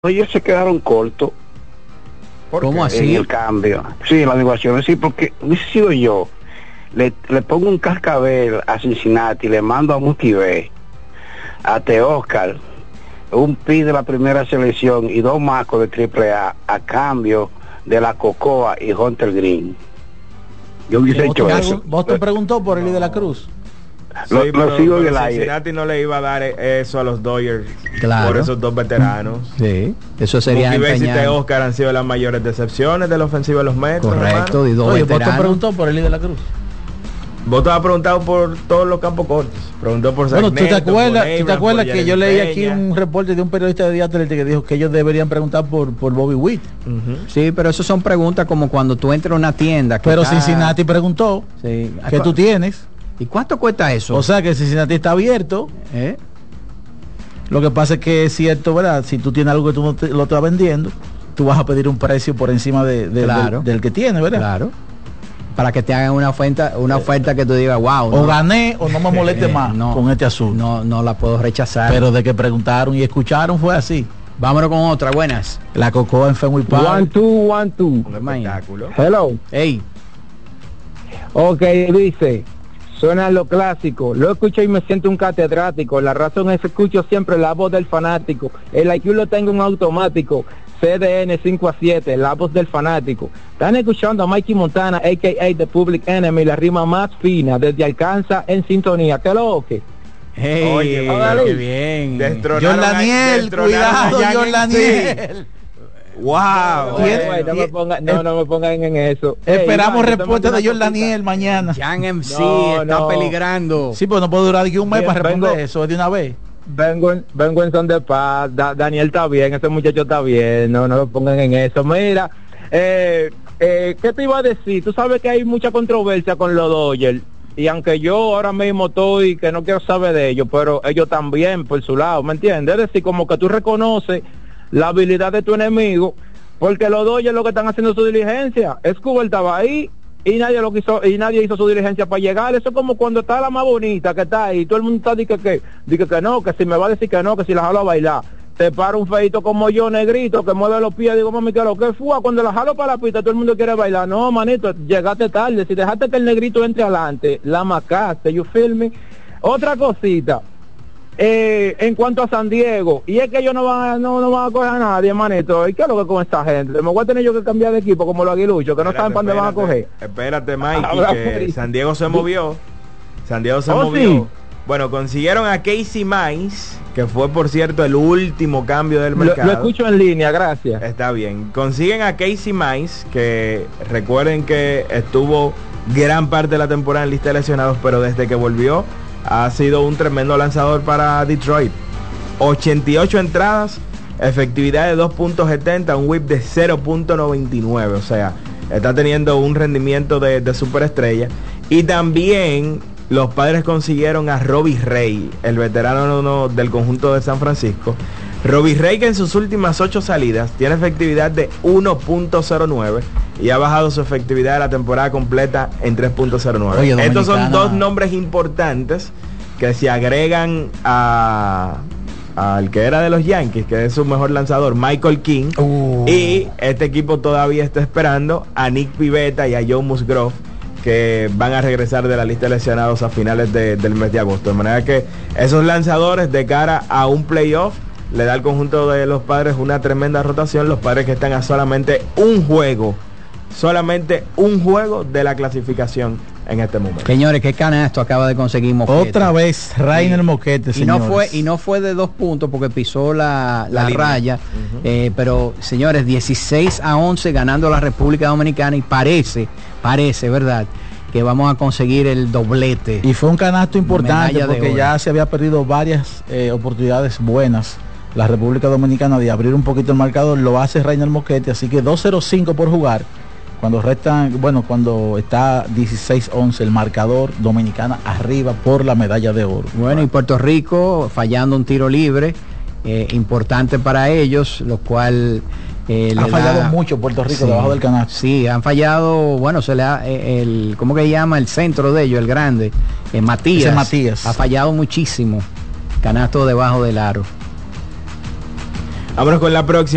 Ellos se quedaron cortos. ¿Cómo así? En el cambio. Sí, la negociación, sí, porque hubiese sido yo. Le pongo un cascabel a Cincinnati, le mando a Multivé, a Teóscar, un pi de la primera selección y 2 macos de AAA a cambio de la Cocoa y Hunter Green. Yo hubiese hecho eso. ¿Vos te preguntó por Eli de la Cruz? Lo sigo en el aire. Cincinnati no le iba a dar eso a los Dodgers, claro, por esos 2 veteranos. Sí, eso sería empeñar. Y Oscar han sido las mayores decepciones de la ofensiva de los Mets. Correcto, y 2 Oye, veteranos. ¿vos te preguntó por Eli de la Cruz? Vos te has preguntado por todos los campos cortos. Preguntó por Bueno, ¿tú te acuerdas, que yo leí Peña. aquí un reporte de un periodista de Diáteles que dijo que ellos deberían preguntar por Bobby Witt? Sí, pero eso son preguntas como cuando tú entras a una tienda. Pero Cincinnati preguntó, sí, ¿qué tú tienes? ¿Y cuánto cuesta eso? O sea que Cincinnati está abierto. Lo que pasa es que es cierto, ¿verdad? Si tú tienes algo que tú no lo estás vendiendo, tú vas a pedir un precio por encima claro, del que tienes, ¿verdad? Claro. Para que te hagan una oferta que tú digas, wow. O gané o no me moleste más con este azul. No la puedo rechazar. Pero de que preguntaron y escucharon fue así. Vámonos con otra, buenas. La Cocoa en Fenway Park. 1-2, 1-2. Un espectáculo. Hello. Hey. Ok, dice, suena lo clásico, lo escucho y me siento un catedrático, la razón es que escucho siempre la voz del fanático, el IQ lo tengo en automático, CDN 5-7, la voz del fanático. Están escuchando a Mikey Montana, a.k.a. The Public Enemy, la rima más fina, desde Alcanza en sintonía. ¿Qué lo que? Hey, oye, qué bien. John Daniel, cuidado, John Daniel. Wow. No me pongan en eso. Esperamos respuesta de John Daniel mañana. Jan MC está peligrando. Sí, pues no puede durar un mes para responder eso de una vez. Vengo en son de paz. Daniel está bien, ese muchacho está bien. No me pongan en eso. Mira, ¿qué te iba a decir? Tú sabes que hay mucha controversia con los Dodgers. Y aunque yo ahora mismo estoy que no quiero saber de ellos, pero ellos también por su lado, ¿me entiendes? Es decir, como que tú reconoces la habilidad de tu enemigo, porque los Dodgers lo que están haciendo su diligencia. Escobar estaba ahí y nadie lo quiso, y nadie hizo su diligencia para llegar. Eso es como cuando está la más bonita que está ahí, todo el mundo está diciendo que no, que si me va a decir que no, que si la jalo a bailar, te para un feito como yo, negrito, que mueve los pies, digo, mami, que lo que fue, cuando la jalo para la pista todo el mundo quiere bailar. No, manito, llegaste tarde, si dejaste que el negrito entre adelante, la macaste, you feel me. Otra cosita, en cuanto a San Diego, y es que ellos no van a coger a nadie, manito. ¿Y qué es lo que con esta gente? Me voy a tener yo que cambiar de equipo como los aguiluchos, que no saben para dónde van a coger. Espérate, Mikey, que San Diego se movió. San Diego se movió. Sí. Bueno, consiguieron a Casey Mize, que fue, por cierto, el último cambio del mercado. Lo escucho en línea, gracias. Está bien. Consiguen a Casey Mize, que recuerden que estuvo gran parte de la temporada en lista de lesionados, pero desde que volvió ha sido un tremendo lanzador para Detroit. 88 entradas, efectividad de 2.70, un whip de 0.99, o sea, está teniendo un rendimiento de superestrella. Y también los Padres consiguieron a Robbie Ray, el veterano del conjunto de San Francisco. Robbie Ray, que en sus últimas 8 salidas tiene efectividad de 1.09 y ha bajado su efectividad de la temporada completa en 3.09. Estos son 2 nombres importantes que se agregan al que era de los Yankees, que es su mejor lanzador, Michael King. Y este equipo todavía está esperando a Nick Pivetta y a Joe Musgrove, que van a regresar de la lista de lesionados a finales del mes de agosto. De manera que esos lanzadores, de cara a un playoff, le da al conjunto de los Padres una tremenda rotación. Los Padres que están a solamente un juego de la clasificación en este momento. Señores, qué canasto acaba de conseguir Moquete. Otra vez Rainer Moquete, señores. Y no fue de 2 puntos porque pisó la raya. Pero, señores, 16-11 ganando la República Dominicana, y parece, ¿verdad?, que vamos a conseguir el doblete. Y fue un canasto importante porque ya ya se había perdido varias oportunidades buenas la República Dominicana de abrir un poquito el marcador. Lo hace Rainer Moquete, así que 2-0-5 por jugar. Cuando está 16-11 el marcador, Dominicana arriba por la medalla de oro. Bueno, y Puerto Rico fallando un tiro libre importante para ellos, lo cual ha fallado mucho Puerto Rico, sí, debajo del canasto. Sí, han fallado, bueno, se le ha ¿cómo que llama? El centro de ellos, el grande, Matías. Ha fallado muchísimo, canasto debajo del aro. Vámonos con la próxima.